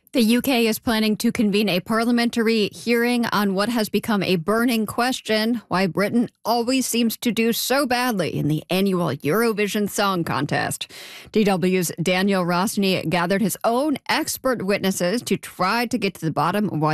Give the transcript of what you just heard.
The UK is planning to convene a parliamentary hearing on what has become a burning question: why Britain always seems to do so badly in the annual Eurovision Song Contest. DW's Daniel Rosny gathered his own expert witnesses to try to get to the bottom of why